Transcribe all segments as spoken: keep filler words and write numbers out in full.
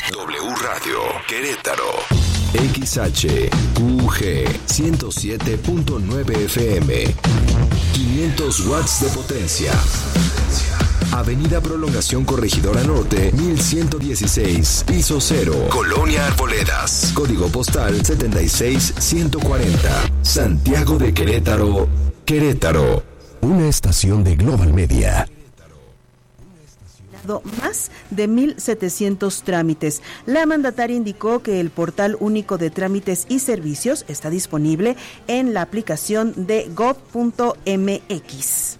W Radio Querétaro. X H Q G ciento siete punto nueve F M. quinientos watts de potencia. Avenida Prolongación Corregidora Norte, mil ciento dieciséis, piso cero, Colonia Arboledas. Código postal setenta y seis ciento cuarenta. Santiago de Querétaro, Querétaro. Una estación de Global Media. Más de mil setecientos trámites. La mandataria indicó que el portal único de trámites y servicios está disponible en la aplicación de gob punto m x.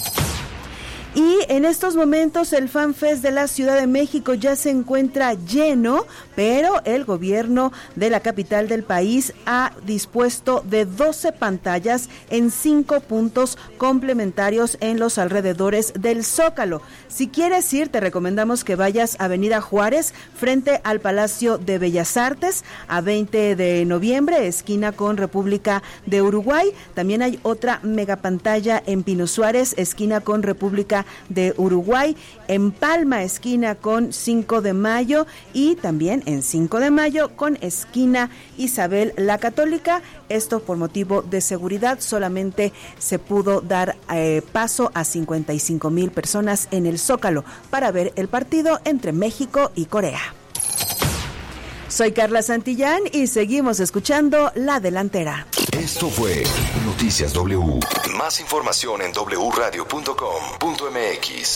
Y en estos momentos el FanFest de la Ciudad de México ya se encuentra lleno, pero el gobierno de la capital del país ha dispuesto de doce pantallas en cinco puntos complementarios en los alrededores del Zócalo. Si quieres ir, te recomendamos que vayas a Avenida Juárez, frente al Palacio de Bellas Artes, a veinte de noviembre, esquina con República de Uruguay. También hay otra megapantalla en Pino Suárez, esquina con República de Uruguay, en Palma, esquina con cinco de mayo, y también en cinco de mayo con esquina Isabel la Católica. Esto por motivo de seguridad, solamente se pudo dar eh, paso a cincuenta y cinco mil personas en el Zócalo para ver el partido entre México y Corea. Soy Carla Santillán y seguimos escuchando La Delantera. Esto fue Noticias W. Más información en w radio punto com punto m x.